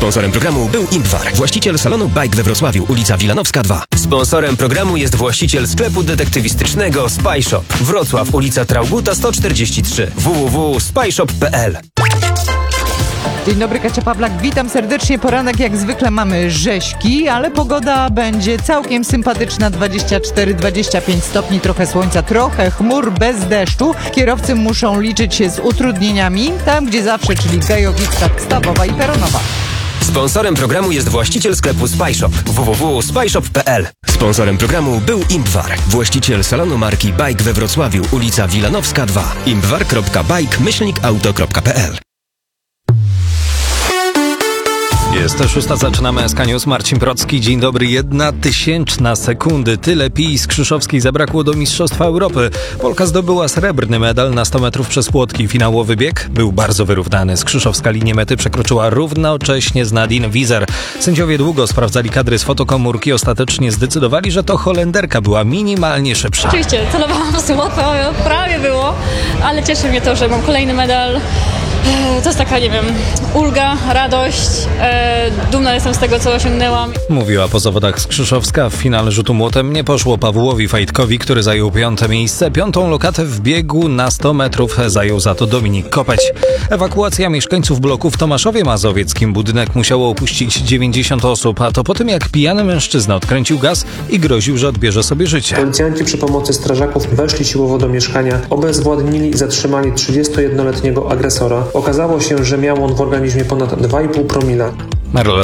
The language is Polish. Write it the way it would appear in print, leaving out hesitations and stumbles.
Sponsorem programu był Impwar, właściciel salonu Bike we Wrocławiu, ulica Wilanowska 2. Sponsorem programu jest właściciel sklepu detektywistycznego Spy Shop. Wrocław, ulica Traugutta 143. www.spyshop.pl. Dzień dobry, Kasia Pawlak, witam serdecznie. Poranek jak zwykle mamy rzeźki, ale pogoda będzie całkiem sympatyczna, 24-25 stopni, trochę słońca, trochę chmur, bez deszczu. Kierowcy muszą liczyć się z utrudnieniami, tam gdzie zawsze, czyli Gajowica, Stawowa i Peronowa. Sponsorem programu jest właściciel sklepu Spy Shop. www.spyshop.pl. Sponsorem programu był Impwar, właściciel salonu marki Bike we Wrocławiu, ulica Wilanowska 2. impwar.bike-auto.pl. Jest 6, zaczynamy SK News. Marcin Procki, dzień dobry. 0,01 sekundy. Tyle Pii Skrzyszowskiej zabrakło do Mistrzostwa Europy. Polka zdobyła srebrny medal na 100 metrów przez płotki. Finałowy bieg był bardzo wyrównany. Skrzyszowska linię mety przekroczyła równocześnie z Nadine Wieser. Sędziowie długo sprawdzali kadry z fotokomórki. Ostatecznie zdecydowali, że to Holenderka była minimalnie szybsza. Oczywiście, celowałam w złoto, prawie było, ale cieszy mnie to, że mam kolejny medal. To jest taka, nie wiem, ulga, radość, dumna jestem z tego, co osiągnęłam. Mówiła po zawodach Skrzyszowska. W finale rzutu młotem nie poszło Pawłowi Fajtkowi, który zajął 5. miejsce. 5. lokatę w biegu na 100 metrów zajął za to Dominik Kopeć. Ewakuacja mieszkańców bloku w Tomaszowie Mazowieckim. Budynek musiało opuścić 90 osób, a to po tym, jak pijany mężczyzna odkręcił gaz i groził, że odbierze sobie życie. Policjanci przy pomocy strażaków weszli siłowo do mieszkania, obezwładnili i zatrzymali 31-letniego agresora. Okazało się, że miał on w organizmie ponad 2,5 promila.